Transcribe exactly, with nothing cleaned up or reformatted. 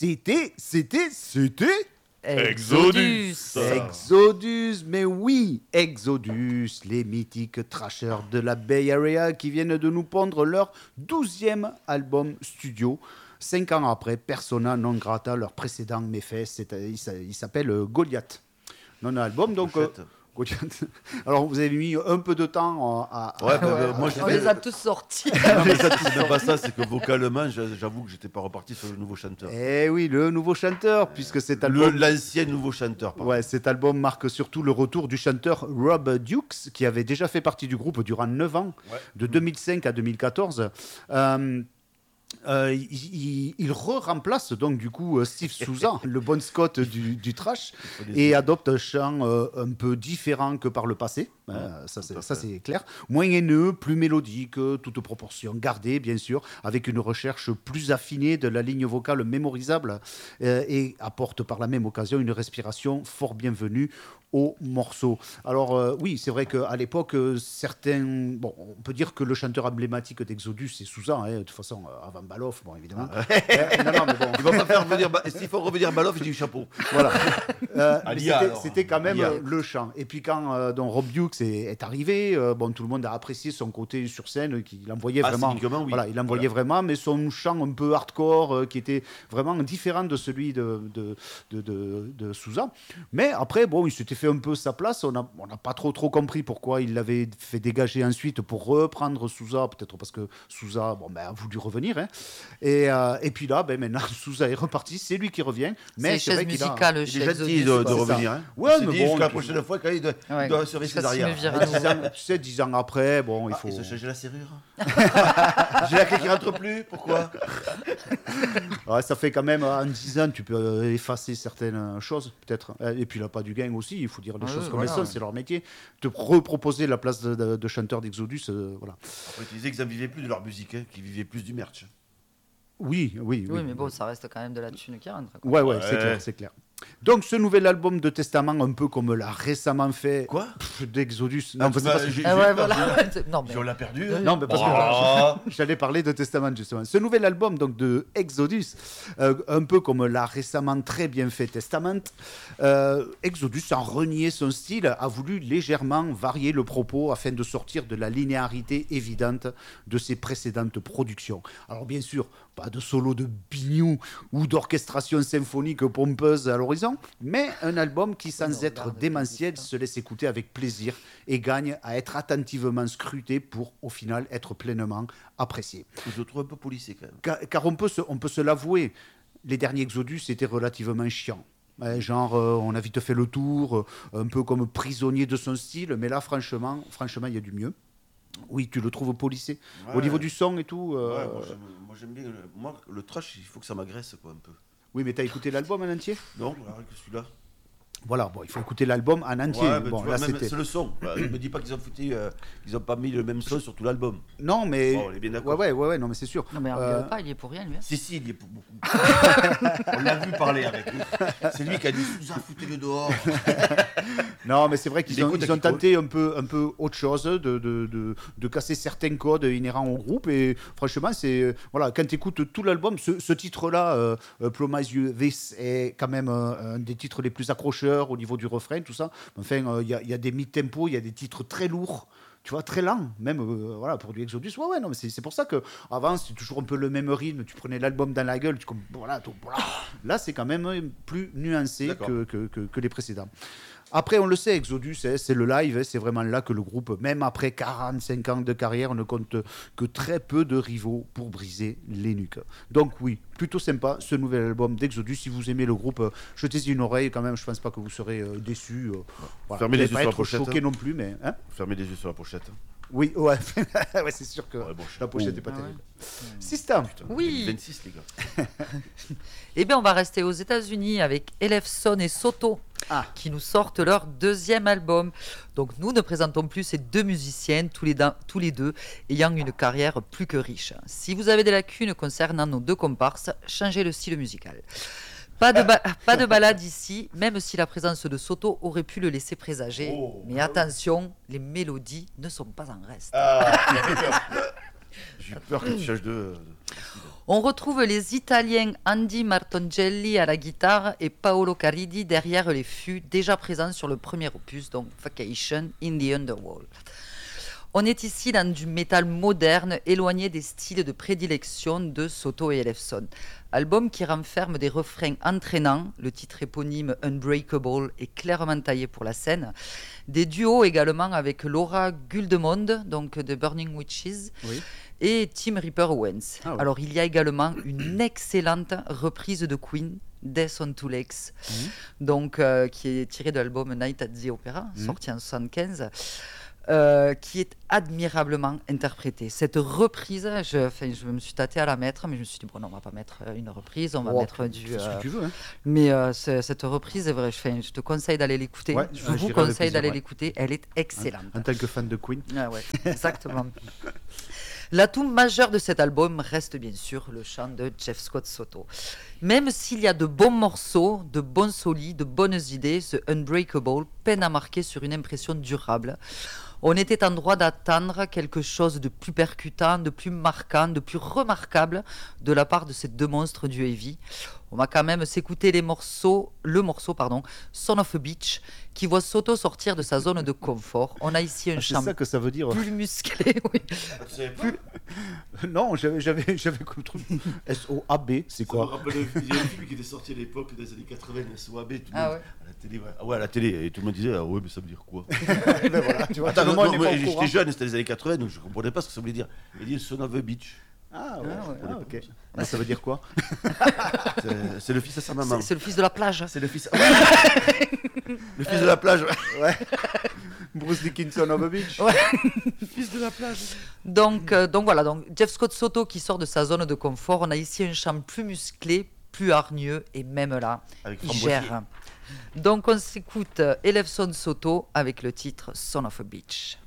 c'était, c'était, c'était... Exodus. Exodus, mais oui, Exodus, les mythiques trashers de la Bay Area qui viennent de nous pondre leur douzième album studio. Cinq ans après, Persona non grata, leur précédent méfait, c'est, il, il s'appelle Goliath. Non, un album, donc... Euh, Goliath. Alors, vous avez mis un peu de temps à... à ouais, bah, à, bah, moi, on les a tous sortis. Non, mais ça, c'est même pas ça, c'est que vocalement, j'avoue que j'étais pas reparti sur le nouveau chanteur. Eh oui, le nouveau chanteur, puisque cet album... Le, l'ancien nouveau chanteur, pardon. Ouais, cet album marque surtout le retour du chanteur Rob Dukes, qui avait déjà fait partie du groupe durant neuf ans, ouais. de deux mille cinq à deux mille quatorze. Euh, Euh, il, il, il re-remplace donc du coup Steve Souza, le Bon Scott du, du trash, et adopte un chant euh, un peu différent que par le passé. Ouais, euh, ça, c'est, ça c'est clair. Moins haineux, plus mélodique, toute proportion gardée bien sûr, avec une recherche plus affinée de la ligne vocale mémorisable euh, et apporte par la même occasion une respiration fort bienvenue au morceau. Alors euh, oui, c'est vrai qu'à l'époque, euh, certains... Bon, on peut dire que le chanteur emblématique d'Exodus, c'est Souza, hein, de toute façon, euh, avant Baloff, bon, évidemment. euh, non, non, mais bon. Il va pas faire revenir... Ba... S'il faut revenir Baloff, je dis chapeau. Voilà. Euh, Alia, c'était, alors. c'était quand même Alia. euh, le chant. Et puis quand euh, donc, Rob Dukes est, est arrivé, euh, bon, tout le monde a apprécié son côté sur scène, qu'il envoyait ah, vraiment... Oui. Voilà, il envoyait voilà. vraiment, mais son chant un peu hardcore, euh, qui était vraiment différent de celui de, de, de, de, de Souza. Mais après, bon, il s'était fait un peu sa place. On n'a on a pas trop, trop compris pourquoi il l'avait fait dégager ensuite pour reprendre Souza, peut-être parce que Souza bon, ben, a voulu revenir. Hein. Et, euh, et puis là, ben, maintenant, Souza est reparti, c'est lui qui revient. Mais c'est, c'est chaise musicale, a... Il est gentil de, de revenir. Hein. Ouais, mais bon, jusqu'à la prochaine fois, quand il doit, ouais, il doit assurer ses arrières. Tu sais, dix ans après, bon, il faut... Ah, il se change la serrure. J'ai la clé qui rentre plus, pourquoi? Ouais, ça fait quand même, en dix ans, tu peux effacer certaines choses, peut-être. Et puis là, pas du gain aussi, il faut dire les ah, choses comme voilà, elles sont, ouais. C'est leur métier. Te reproposer la place de, de, de chanteur d'Exodus, euh, voilà. Après, tu disais qu'ils n'en vivaient plus de leur musique, hein, qu'ils vivaient plus du merch. Oui, oui, oui. Oui, mais bon, ça reste quand même de la thune qui rentre. Quoi. Ouais, ouais, ouais, c'est clair, c'est clair. Donc, ce nouvel album de Testament, un peu comme l'a récemment fait Quoi pff, d'Exodus. Non, non, parce bah, que j'ai, ah ouais, voilà. non, mais on l'a perdu. Non, mais parce oh. que j'allais parler de Testament, justement. Ce nouvel album, donc, de Exodus, euh, un peu comme l'a récemment très bien fait Testament, euh, Exodus, sans renier son style, a voulu légèrement varier le propos afin de sortir de la linéarité évidente de ses précédentes productions. Alors, bien sûr, pas de solo de bignou ou d'orchestration symphonique pompeuse à l'horizon, mais un album qui, sans non, être démentiel, se laisse écouter avec plaisir et gagne à être attentivement scruté pour, au final, être pleinement apprécié. Je le trouve un peu policé, quand même. Car, car on, peut se, on peut se l'avouer, les derniers Exodus étaient relativement chiants. Ouais, genre, euh, on a vite fait le tour, euh, un peu comme prisonnier de son style, mais là, franchement, franchement, il y a du mieux. Oui, tu le trouves policé. Ouais. Au niveau du son et tout. Euh... Ouais, moi, j'aime, moi j'aime bien. Le, moi, le trash, il faut que ça m'agresse, quoi, un peu. Oui, mais t'as écouté l'album en entier? Non, rien que celui-là. Voilà, bon, il faut écouter l'album en entier. Ouais, bon, vois, là, même, c'était... C'est le son. Ne me dis pas qu'ils ont foutu, euh, qu'ils ont pas mis le même son sur tout l'album. Non, mais. Bon, on est bien d'accord. Ouais, ouais, ouais, non, mais c'est sûr. Non, mais euh... pas, il y est pour rien, lui. Hein. Si, si, il y est pour beaucoup. On l'a vu parler avec lui. C'est lui qui a dit Souza, foutez-le dehors. Non, mais c'est vrai qu'ils ont, ils ont tenté un peu, un peu autre chose, de, de, de, de casser certains codes inhérents au groupe. Et franchement, c'est, voilà, quand tu écoutes tout l'album, ce, ce titre-là, euh, Promise You This, est quand même euh, un des titres les plus accrocheurs au niveau du refrain, tout ça. Enfin, il euh, y, y a des mid-tempo, il y a des titres très lourds. Tu vois, très lent, même euh, voilà, pour du Exodus. Ouais, ouais, non, mais c'est, c'est pour ça qu'avant, c'était toujours un peu le même rythme. Tu prenais l'album dans la gueule, tu, voilà, tout, voilà. Là, c'est quand même plus nuancé que, que, que, que les précédents. Après, on le sait, Exodus, hein, c'est le live, hein, c'est vraiment là que le groupe, même après quarante-cinq ans de carrière, ne compte que très peu de rivaux pour briser les nuques. Donc oui, plutôt sympa ce nouvel album d'Exodus. Si vous aimez le groupe, jetez-y une oreille quand même, je ne pense pas que vous serez euh, déçus. Euh, voilà. Fermez les yeux sur la pochette. Choqués hein. non plus, mais... Hein Fermez les yeux sur la pochette. Oui, ouais, ouais c'est sûr que ouais, bon, la pochette n'est pas ah terrible. Ouais. System. Oui. vingt-six, les gars. Eh bien, on va rester aux États-Unis avec Elefson et Soto, ah. qui nous sortent leur deuxième album. Donc, nous ne présentons plus ces deux musiciennes, tous les, da- tous les deux ayant une carrière plus que riche. Si vous avez des lacunes concernant nos deux comparses, changez le style musical. Pas de, ba- pas de balade ici, même si la présence de Soto aurait pu le laisser présager. Oh, mais attention, les mélodies ne sont pas en reste. Ah, j'ai peur. J'ai peur que tu changes de... On retrouve les Italiens Andy Martongelli à la guitare et Paolo Caridi derrière les fûts, déjà présents sur le premier opus, donc Vacation in the Underworld. On est ici dans du métal moderne, éloigné des styles de prédilection de Soto et Ellefson. Album qui renferme des refrains entraînants, le titre éponyme Unbreakable est clairement taillé pour la scène. Des duos également avec Laura Guldemond, donc de Burning Witches, oui. et Tim Reaper Owens. Ah ouais. Alors il y a également une excellente reprise de Queen, Death on Two Legs, mmh. donc, euh, qui est tirée de l'album Night at the Opera, mmh. sorti en soixante-quinze. Euh, qui est admirablement interprétée. Cette reprise, je, enfin, je me suis tâté à la mettre, mais je me suis dit, bon, non, on ne va pas mettre une reprise, on va oh, mettre du... C'est ce que tu veux. Hein. Mais euh, cette reprise, est vrai, je, enfin, je te conseille d'aller l'écouter. Ouais, je vous conseille plaisir, d'aller ouais. l'écouter, elle est excellente. En, en tant que fan de Queen. Ah ouais, exactement. L'atout majeur de cet album reste bien sûr le chant de Jeff Scott Soto. Même s'il y a de bons morceaux, de bons solis, de bonnes idées, ce Unbreakable peine à marquer sur une impression durable. On était en droit d'attendre quelque chose de plus percutant, de plus marquant, de plus remarquable de la part de ces deux monstres du heavy. On va quand même s'écouter les morceaux, le morceau pardon, Son of a Bitch, qui voit Soto sortir de sa zone de confort. On a ici un ah, chant c'est ça que ça veut dire. plus musclé. Oui. Plus... Non, j'avais, j'avais, j'avais comme truc S O A B, c'est quoi? Ça me rappelle, il y a un film qui était sorti à l'époque des années quatre-vingts, S O A B, tout le ah monde, ouais. à la télé, ouais. Ah ouais, à la télé, et tout le monde disait, ah ouais, mais ça veut dire quoi? Ben voilà, tu vois, attends, non, non, moi, j'étais jeune, c'était les années quatre-vingts, donc je ne comprenais pas ce que ça voulait dire. Il dit Son of a Bitch. Ah ouais, ah, ouais. Ah, ok. Ah, ça veut dire quoi? c'est, c'est le fils à sa maman. C'est, c'est le fils de la plage. C'est le fils. Le fils de la plage. Ouais. Bruce Dickinson of a Beach. Ouais. Fils de la plage. Donc, euh, donc voilà, donc Jeff Scott Soto qui sort de sa zone de confort. On a ici un chant plus musclé, plus hargneux et même là, avec il gère. Donc on s'écoute Ellefson Soto avec le titre Son of a Bitch.